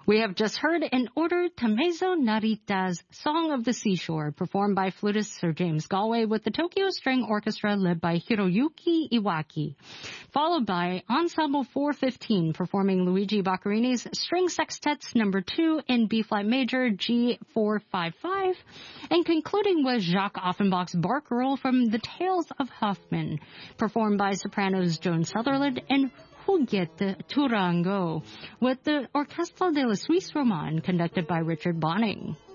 We have just heard In Order Tamezo Narita's Song of the Seashore, performed by flutist Sir James Galway with the Tokyo String Orchestra led by Hiroyuki Iwaki, followed by Ensemble 415 performing Luigi Boccherini's String Sextets No. 2 in B-flat major G455, and concluding with Jacques Offenbach's Barcarolle from The Tales of Hoffmann, performed by sopranos Joan Sutherland and Juliette Tourangeau, with the Orchestre de la Suisse Romande conducted by Richard Bonning.